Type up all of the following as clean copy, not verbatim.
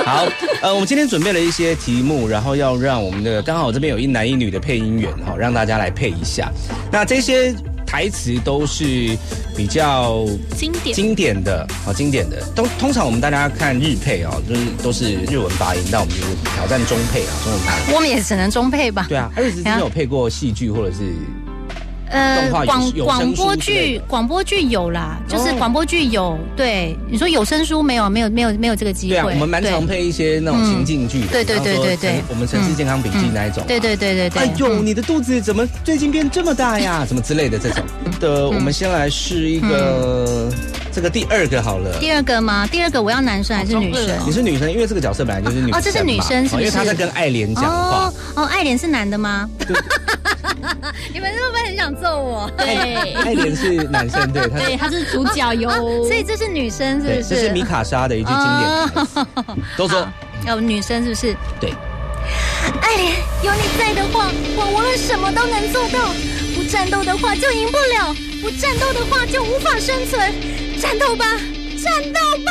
好，我们今天准备了一些题目，然后要让我们的刚好这边有一男一女的配音员哈，让大家来配一下。那这些台词都是比较经典的，经典的。通常我们大家看日配啊，就是都是日文发音，但我们就是挑战中配啊，中文发音。 我们也只能中配吧？ 对啊，而且之前有配过戏剧或者是。 广播剧有啦，就是广播剧有。对，你说有声书没有这个机会。 对啊，我们蛮常配一些那种情境剧的。 对， 我们城市健康笔记那一种。 对。 哎呦，你的肚子怎么最近变这么大呀？什么之类的这种的，我们先来试一个。这个第二个好了。第二个吗？ 第二个我要男生还是女生？ 你是女生，因为这个角色本来就是女生。 这是女生是不是？ 因为她在跟爱莲讲话。 爱莲是男的吗？你们是不是很想揍我？ 对，爱莲是男生，对， 他是主角哟。所以这是女生是不是？ 这是米卡莎的一句经典。都说女生是不是？ 对。 爱莲，有你在的话，我无论什么都能做到。不战斗的话就赢不了，不战斗的话就无法生存。战斗吧，战斗吧！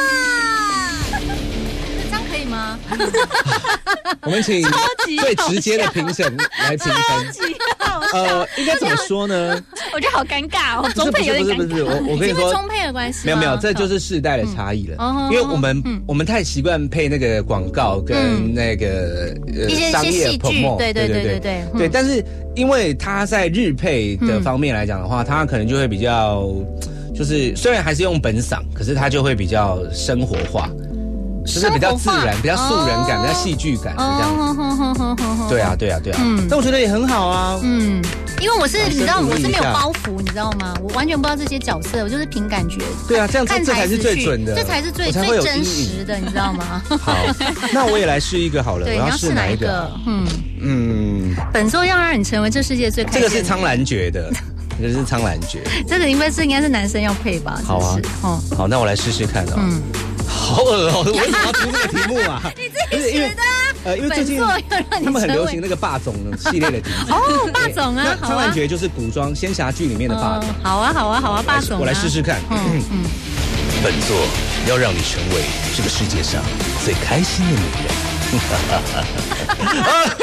这样可以吗？ 我们请最直接的评审来评分。应该怎么说呢？ 我觉得好尴尬哦，中配有点尴尬。 不是，我跟你说， 因为中配的关系。 没有，这就是世代的差异了。因为我们太习惯配那个广告跟那个商业 promote， 对。但是因为他在日配的方面来讲的话，他可能就会比较。就是虽然还是用本嗓，可是它就会比较生活化，就是比较自然、比较素人感、比较戏剧感这样子。对啊。但我觉得也很好啊。 因为我是你知道我是没有包袱，你知道吗？我完全不知道这些角色，我就是凭感觉。 对啊，这样这才是最准的， 这才是最真实的，你知道吗？ 好，那我也来试一个好了。 对， 我要试哪一个？本作要让你成为这世界最开心的。 这个是苍兰诀的。这是苍兰诀， 这个应该是男生要配吧？ 好啊，好，那我来试试看哦。好恶哦！我为什么要出这个题目啊？ 你自己写的。 因为最近他们很流行那个霸总系列的题目。 霸总啊， 苍兰诀就是古装仙侠剧里面的霸总。 好啊，霸总。 我来试试看。本作要让你成为这个世界上最开心的女人。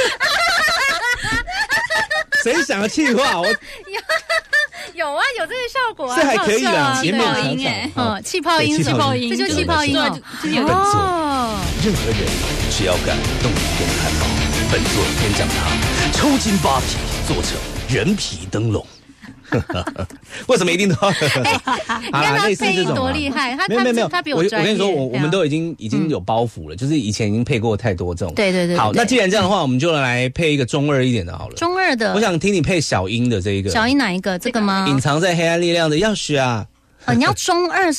谁想要气话？ 有啊，有这个效果啊， 这还可以啦， 气泡音气泡音，这就气泡音哦。 本作任何人只要敢动一动汉堡，本作便将它抽筋扒皮，做成人皮灯笼。为什么一定都要？ 你看他配音多厉害， 没有， 他比我专业。 我跟你说，我们都已经有包袱了，就是以前已经配过太多这种。 对。 好，那既然这样的话，我们就来配一个中二一点的好了。 中二的， 我想听你配小樱的这一个。 小樱哪一个？这个吗？ 隐藏在黑暗力量的钥匙啊！ 你要中二。